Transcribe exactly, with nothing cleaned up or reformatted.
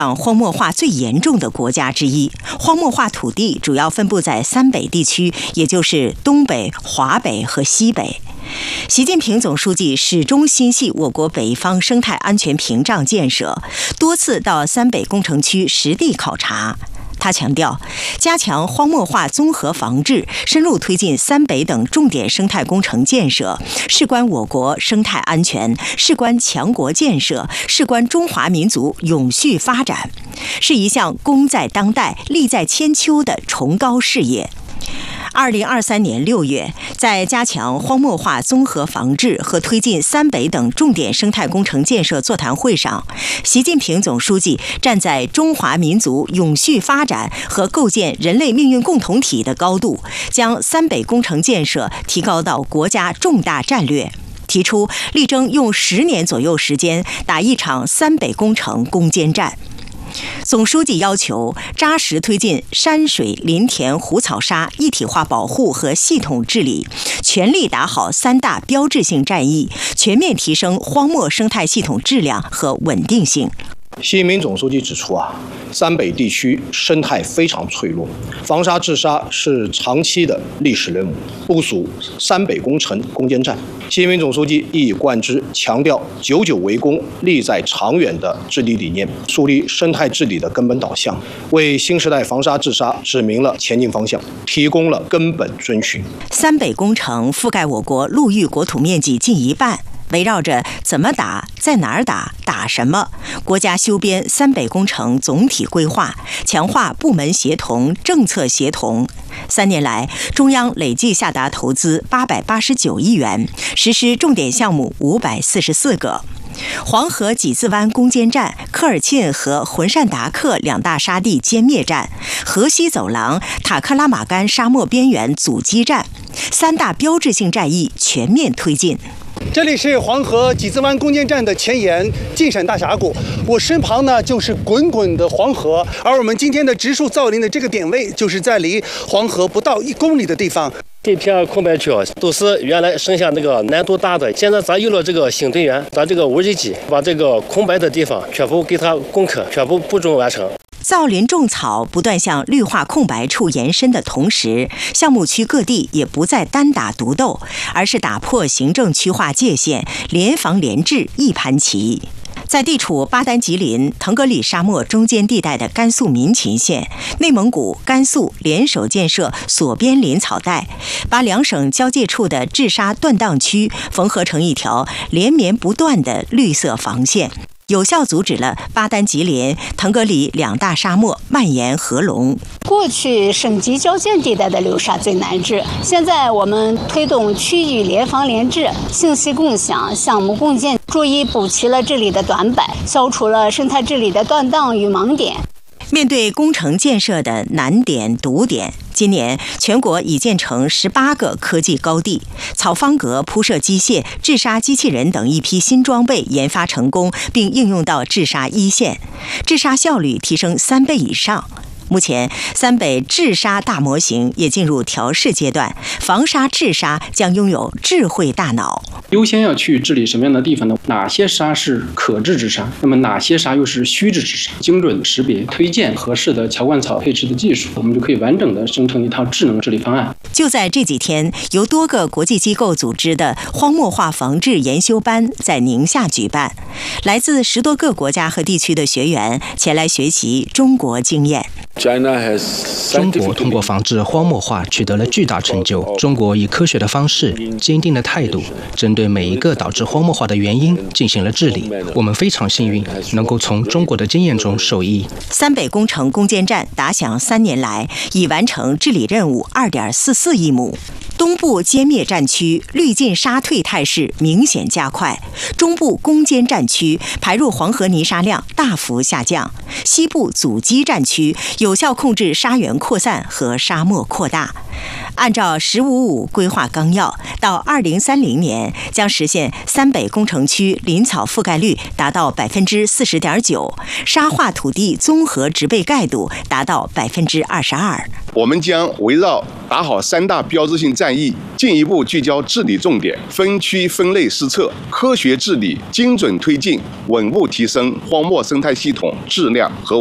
荒漠化最严重的国家之一。荒漠化土地主要分布在三北地区，也就是东北、华北和西北。习近平总书记始终心系我国北方生态安全屏障建设，多次到三北工程区实地考察。他强调，加强荒漠化综合防治，深入推进三北等重点生态工程建设，事关我国生态安全，事关强国建设，事关中华民族永续发展，是一项功在当代、利在千秋的崇高事业。二零二三年六月，在加强荒漠化综合防治和推进三北等重点生态工程建设座谈会上，习近平总书记站在中华民族永续发展和构建人类命运共同体的高度，将三北工程建设提高到国家重大战略，提出力争用十年左右时间打一场三北工程攻坚战。总书记要求扎实推进山水林田湖草沙一体化保护和系统治理，全力打好三大标志性战役，全面提升荒漠生态系统质量和稳定性。 习近平总书记指出啊，三北地区生态非常脆弱，防沙治沙是长期的历史任务，部署三北工程攻坚战。习近平总书记一以贯之，强调久久为功、利在长远的治理理念，树立生态治理的根本导向，为新时代防沙治沙指明了前进方向，提供了根本遵循。 三北工程覆盖我国陆域国土面积近一半。围绕着怎么打、在哪儿打、打什么，国家修编三北工程总体规划，强化部门协同、政策协同。三年来，中央累计下达投资八百八十九亿元，实施重点项目五百四十四个。黄河几字湾攻坚战、科尔沁和浑善达克两大沙地歼灭战、河西走廊、塔克拉玛干沙漠边缘阻击战，三大标志性战役全面推进。 这里是黄河几字湾攻坚战的前沿晋陕大峡谷，我身旁呢就是滚滚的黄河，而我们今天的植树造林的这个点位，就是在离黄河不到一公里的地方。 这片空白区啊，都是原来剩下那个难度大的，现在咱有了这个新队员，咱这个无人机把这个空白的地方全部给它攻克，全部步骤完成。 造林种草不断向绿化空白处延伸的同时，项目区各地也不再单打独斗，而是打破行政区划界限，联防联治一盘棋。在地处巴丹吉林、腾格里沙漠中间地带的甘肃民勤县，内蒙古、甘肃联手建设锁边林草带，把两省交界处的治沙断档区缝合成一条连绵不断的绿色防线，有效阻止了巴丹吉林、腾格里两大沙漠蔓延合拢。 过去省级交界地带的流沙最难治，现在我们推动区域联防联治、信息共享、项目共建，逐一补齐了治理的短板，消除了生态治理的断档与盲点。 面对工程建设的难点、堵点，今年全国已建成十八个科技高地，草方格铺设机械、治沙机器人等一批新装备研发成功，并应用到治沙一线，治沙效率提升三倍以上。目前，三北治沙大模型也进入调试阶段，防沙治沙将拥有智慧大脑。 优先要去治理什么样的地方呢？哪些沙是可治之沙？那么哪些沙又是虚治之沙？精准识别、推荐合适的乔灌草配置的技术，我们就可以完整的生成一套智能治理方案。 就在这几天，由多个国际机构组织的荒漠化防治研修班在宁夏举办，来自十多个国家和地区的学员前来学习中国经验。 中国通过防治荒漠化取得了巨大成就。中国以科学的方式、坚定的态度，针对每一个导致荒漠化的原因进行了治理。我们非常幸运，能够从中国的经验中受益。 三北工程攻坚战打响三年来，已完成治理任务二点四四亿亩。东部歼灭战区滤进沙退态势明显加快，中部攻坚战区排入黄河泥沙量大幅下降，西部阻击战区有效控制沙源扩散和沙漠扩大。 按照“十五五”规划纲要，到二零三零年将实现三北工程区林草覆盖率达到百分之四十点九，沙化土地综合植被盖度达到百分之二十二。 我们将围绕打好三大标志性战役，进一步聚焦治理重点，分区分类施策，科学治理，精准推进，稳步提升荒漠生态系统质量和